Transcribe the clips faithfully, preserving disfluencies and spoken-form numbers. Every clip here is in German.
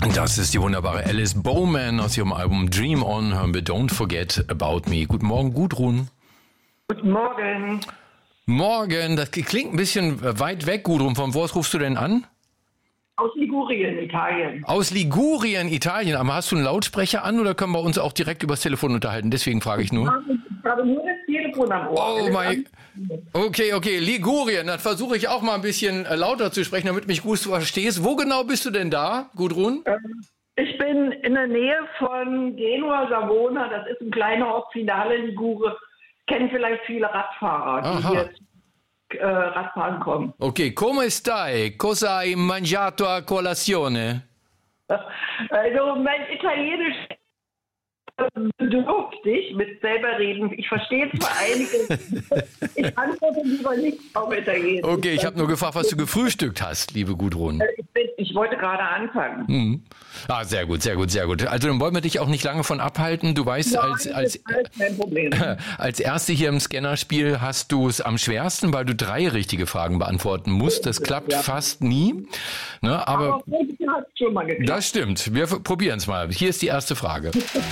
Das ist die wunderbare Alice Bowman aus ihrem Album Dream On, hören wir Don't Forget About Me. Guten Morgen, Gudrun. Guten Morgen. Morgen, das klingt ein bisschen weit weg, Gudrun. Von wo aus rufst du denn an? Aus Ligurien, Italien. Aus Ligurien, Italien. Aber hast du einen Lautsprecher an oder können wir uns auch direkt übers Telefon unterhalten? Deswegen frage ich nur. Ich habe nur das Telefon am Ohr. Oh mein... Okay, okay, Ligurien. Dann versuche ich auch mal ein bisschen lauter zu sprechen, damit mich gut verstehst. Wo genau bist du denn da, Gudrun? Ich bin in der Nähe von Genua, Savona. Das ist ein kleiner Ort, Finale Ligure. Kennen vielleicht viele Radfahrer, die Aha. hier äh, Radfahren kommen. Okay, come stai? Cosa hai mangiato a colazione? Also mein Italienisch bedürftig mit selber reden. Ich verstehe zwar einiges, ich antworte lieber nicht auf Italienisch. Okay, ich habe nur gefragt, was du gefrühstückt hast, liebe Gudrun. Ich, bin, ich wollte gerade anfangen. Hm. Ah, sehr gut, sehr gut, sehr gut. Also dann wollen wir dich auch nicht lange von abhalten. Du weißt, Nein, als, das als, ist alles kein Problem. als Erste hier im Scannerspiel hast du es am schwersten, weil du drei richtige Fragen beantworten musst. Das klappt Ja. fast nie. Ne, aber Aber heute hat es schon mal geklappt. das stimmt. Wir probieren es mal. Hier ist die erste Frage.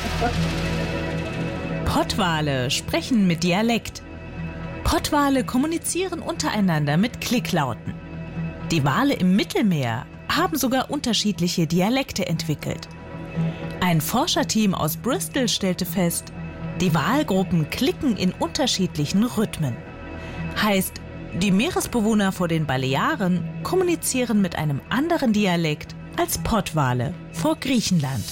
Pottwale sprechen mit Dialekt. Pottwale kommunizieren untereinander mit Klicklauten. Die Wale im Mittelmeer haben sogar unterschiedliche Dialekte entwickelt. Ein Forscherteam aus Bristol stellte fest, die Walgruppen klicken in unterschiedlichen Rhythmen. Heißt, die Meeresbewohner vor den Balearen kommunizieren mit einem anderen Dialekt als Pottwale vor Griechenland.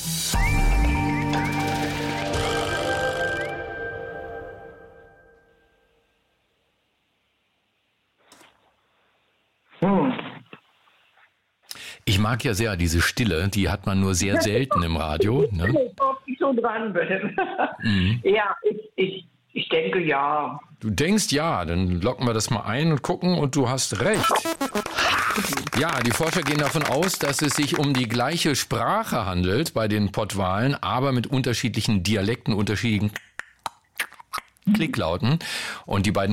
Hm. Ich mag ja sehr diese Stille, die hat man nur sehr selten im Radio. Ne? Ob ich so dran bin. Mhm. Ja, ich, ich, ich denke ja. Du denkst ja, dann locken wir das mal ein und gucken und du hast recht. Ja, die Forscher gehen davon aus, dass es sich um die gleiche Sprache handelt bei den Pottwalen, aber mit unterschiedlichen Dialekten, unterschiedlichen Klicklauten. Und die beiden